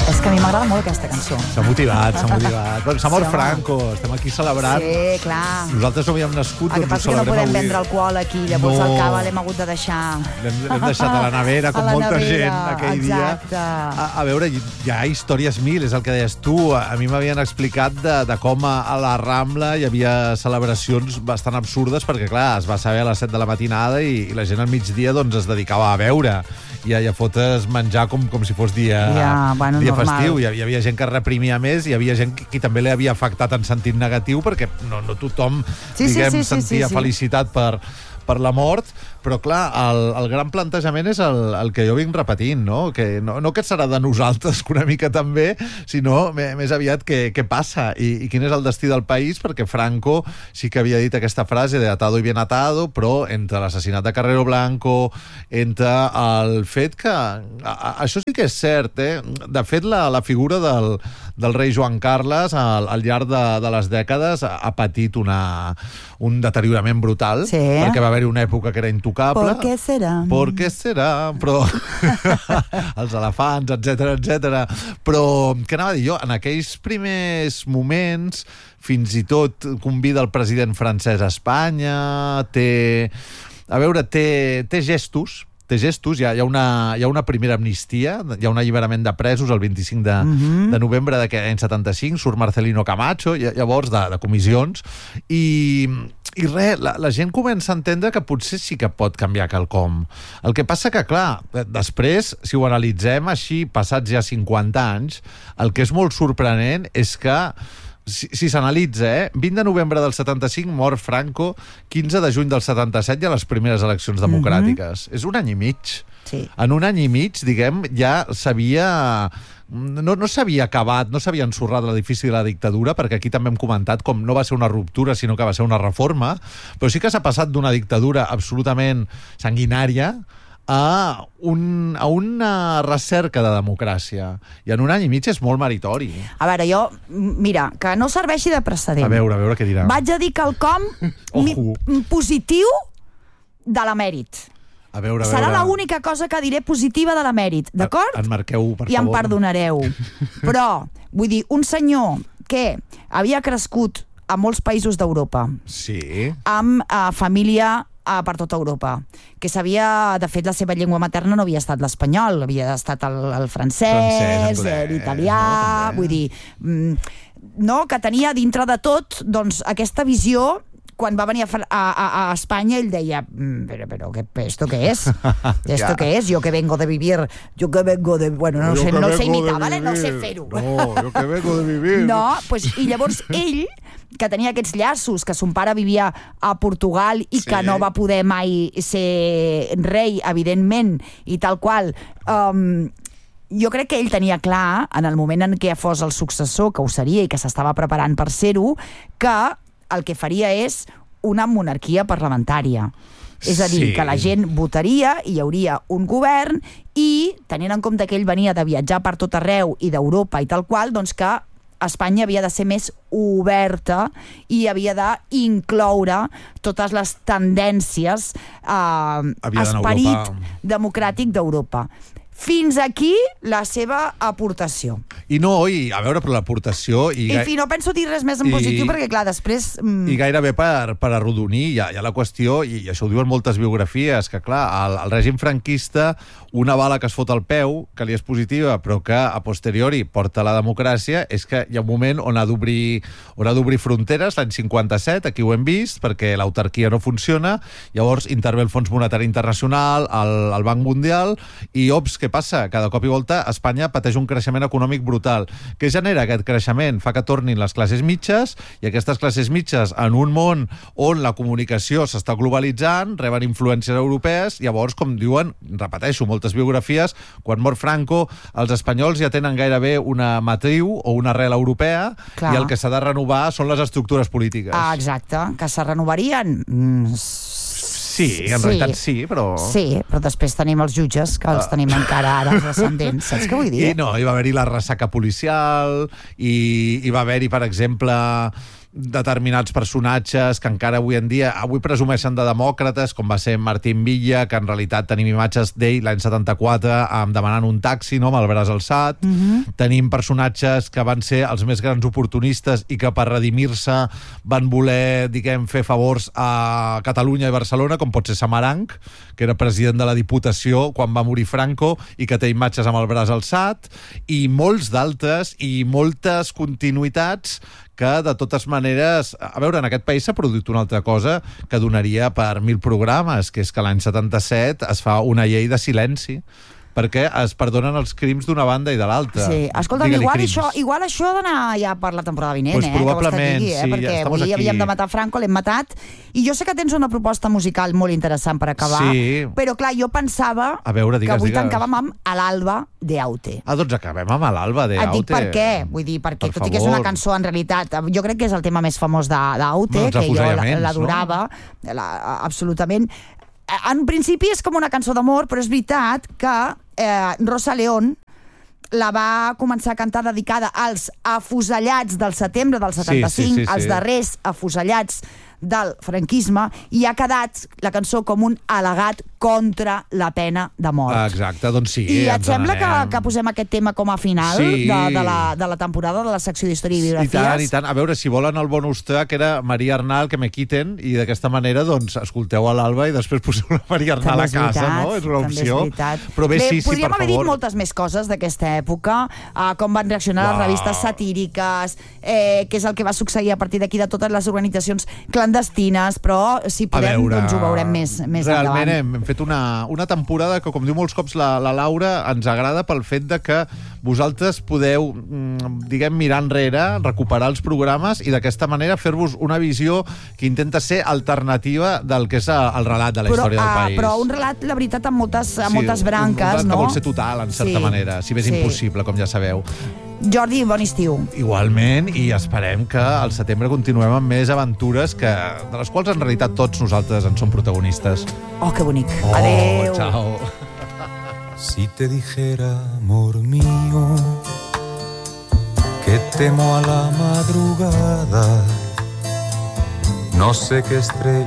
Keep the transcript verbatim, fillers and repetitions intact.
És que a mi m'agrada molt aquesta cançó. S'ha motivat, s'ha motivat. Bueno, s'ha mort Sí, Franco, estem aquí celebrant. Sí, clar. Nosaltres no havíem nascut, El que doncs ho passa que no celebrem podem avui. vendre alcohol aquí, llavors No. el cava l'hem hagut de deixar. L'hem deixat a la nevera, com A la molta nevera, gent aquell exacte. dia. A, a veure, hi ha històries mil, és el que deies tu. A mi m'havien explicat de, de com a, a la Rambla hi havia celebracions bastant absurdes, perquè, clar, es va saber a les set de la matinada i, i la gent al migdia doncs, es dedicava a beure i a, i a fotre's menjar com, com si fos dia, Ja, bueno, dia normal. festiu. Hi havia, hi havia gent que reprimia més, hi havia gent que, que també li havia afectat en sentit negatiu, perquè no, no tothom, Sí, sí, diguem, sí, sí, sentia sí, sí. felicitat per, per la mort, però clar, el, el gran plantejament és el, el que jo vinc repetint, no? Que no, no que serà de nosaltres, que una mica també, sinó me- més aviat què, què passa i, i quin és el destí del país, perquè Franco sí que havia dit aquesta frase de atado y bien atado, però entre l'assassinat de Carrero Blanco, entre el fet que... A, a, això sí que és cert, eh? De fet, la, la figura del, del rei Joan Carles al, al llarg de, de les dècades ha, ha patit una, un deteriorament brutal, Sí. perquè va haver-hi una època que era intocable. ¿Por qué será? ¿Por qué serà? Però... els elefants, etcètera, etcètera. Però, què anava a dir jo? En aquells primers moments, fins i tot convida el president francès a Espanya, té... A veure, té, té gestos, té gestos, hi ha, hi, ha una, hi ha una primera amnistia, hi ha un alliberament de presos el vint-i-cinc de, Mhm. de novembre d'aquell any setanta-cinc, surt Marcelino Camacho, ll- llavors de, de comissions, i, i res, la, la gent comença a entendre que potser sí que pot canviar quelcom. El que passa que, clar, després, si ho analitzem així, passats ja cinquanta anys, el que és molt sorprenent és que si, si s'analitza, eh? vint de novembre del setanta-cinc mor Franco, quinze de juny del setanta-set hi ha les primeres eleccions democràtiques. Mm-hmm. És un any i mig. Sí. En un any i mig, diguem, ja s'havia... No, no s'havia acabat, no s'havia ensorrat l'edifici de la dictadura, perquè aquí també hem comentat com no va ser una ruptura, sinó que va ser una reforma, però sí que s'ha passat d'una dictadura absolutament sanguinària a, un, a una recerca de democràcia. I en un any i mig és molt meritori. A veure, jo, mira, que no serveixi de precedent. A veure, a veure què dirà. Vaig a dir quelcom mi- Ojo. positiu de l'emèrit. A veure, a veure... Serà l'única cosa que diré positiva de l'emèrit, d'acord? En marqueu, per I em favor. perdonareu. Però, vull dir, un senyor que havia crescut a molts països d'Europa, Sí. amb eh, família eh, per tota Europa, que sabia, de fet, la seva llengua materna no havia estat l'espanyol, havia estat el, el francès, Francès, anglès, eh, l'italià, no, també. vull dir, mm, no, que tenia dintre de tot doncs, aquesta visió. Quan va venir a, Fra- a, a, a Espanya, ell deia, "Mm, pero, pero, ¿qué, ¿esto qué es? ¿Esto Ja. qué es? Yo que vengo de vivir, yo que vengo de... Bueno, no, Jo sé, que no sé vengo imitar, de ¿vale? No sé vivir. fer-ho. No, jo que vengo de vivir. No, pues, i llavors ell, que tenia aquests llaços, que son pare vivia a Portugal i Sí. que no va poder mai ser rei, evidentment, i tal qual, um, jo crec que ell tenia clar, en el moment en què fos el successor, que ho seria i que s'estava preparant per ser-ho, que el que faria és una monarquia parlamentària. És a dir, Sí. que la gent votaria i hi hauria un govern i, tenint en compte que ell venia de viatjar per tot arreu i d'Europa i tal qual, doncs que Espanya havia de ser més oberta i havia d'incloure totes les tendències eh, Havia d'anar a esperit Europa. democràtic d'Europa. Fins aquí la seva aportació. I no, i a veure, però l'aportació... I, I gai- fi, no penso dir res més en I- positiu perquè, clar, després... Mm, I gairebé per, per arrodonir, hi ha, hi ha la qüestió, i això ho diuen moltes biografies, que clar, el, el règim franquista, una bala que es fot al peu, que li és positiva, però que a posteriori porta la democràcia, és que hi ha un moment on ha d'obrir on ha d'obrir fronteres, l'any cinquanta-set, aquí ho hem vist, perquè l'autarquia no funciona, llavors intervé el Fons Monetari Internacional, el, el Banc Mundial, i ops, què passa? Cada cop i volta Espanya pateix un creixement econòmic brutal. Què genera aquest creixement? Fa que tornin les classes mitges, i aquestes classes mitges, en un món on la comunicació s'està globalitzant, reben influències europees, llavors, com diuen, repeteixo, moltes biografies, quan mor Franco, els espanyols ja tenen gairebé una matriu o una arrel europea, Clar. i el que s'ha de renovar són les estructures polítiques. ah, exacte, que se renovarien... Mm, Sí, en sí. realitat sí, però... Sí, però després tenim els jutges, que els tenim encara ara, els ascendents. Saps què vull dir? I no, hi va haver-hi la ressaca policial, i hi va haver-hi, per exemple, determinats personatges que encara avui en dia, avui presumeixen de demòcrates, com va ser Martín Villa, que en realitat tenim imatges d'ell l'any setanta-quatre amb demanant un taxi, no?, amb el braç alçat. Mm-hmm. Tenim personatges que van ser els més grans oportunistes i que per redimir-se van voler, diguem, fer favors a Catalunya i Barcelona, com pot ser Samaranch, que era president de la Diputació quan va morir Franco i que té imatges amb el braç alçat, i molts d'altres i moltes continuïtats que, de totes maneres, a veure, en aquest país s'ha produït una altra cosa que donaria per mil programes, que és que l'any setanta-set es fa una llei de silenci perquè es perdonen els crims d'una banda i de l'altra. Sí, escolta'm, igual això, igual això ha d'anar ja per la temporada vinent, pues eh? Probablement, digui, eh? sí, perquè ja avui aquí. Havíem de matar Franco, l'hem matat, i jo sé que tens una proposta musical molt interessant per acabar, sí. Però clar, jo pensava a veure, digues, que avui digues. tancàvem amb A l'alba de Aute. Ah, doncs acabem amb l'Alba de Aute. Et dic per què, vull dir, perquè per tot i que és una cançó, en realitat, jo crec que és el tema més famós d'Aute, no, que jo l'adorava, no? la, absolutament. En principi és com una cançó d'amor, però és veritat que eh, Rosa León la va començar a cantar dedicada als afusellats del setembre del setanta-cinc, sí, sí, sí, als sí. darrers afusellats del franquisme, i ha quedat la cançó com un al·legat contra la pena de mort. Ah, exacte, doncs sí. I et sembla que, que posem aquest tema com a final sí. de, de, la, de la temporada de la secció d'Història i Biografies? I tant, i tant. A veure, si volen el bonus track era Maria Arnal, que me quiten, i d'aquesta manera, doncs, escolteu a l'Alba i després poseu la Maria Arnal a casa, no? És una opció. Però bé, bé sí, sí, podríem per haver favor. dit moltes més coses d'aquesta època, uh, com van reaccionar wow. les revistes satíriques, eh, què és el que va succeir a partir d'aquí de totes les organitzacions clandestines, però si podem, veure, doncs ho veurem més, més realment endavant. Hem, hem fet una, una temporada que, com diu molts cops la, la Laura, ens agrada pel fet de que vosaltres podeu, diguem, mirar enrere, recuperar els programes i d'aquesta manera fer-vos una visió que intenta ser alternativa del que és el relat de la però, història del país. Uh, però un relat, la veritat, amb moltes, amb sí, moltes branques, un no? Que vol ser total, en certa sí, manera, si bé és sí. impossible, com ja sabeu. Jordi, bon estiu. Igualment, i esperem que al setembre continuem amb més aventures que, de les quals en realitat tots nosaltres en som protagonistes. Oh, que bonic. Oh, adéu. Chao. Si te dijera, amor mío, que temo a la madrugada, no sé qué estrella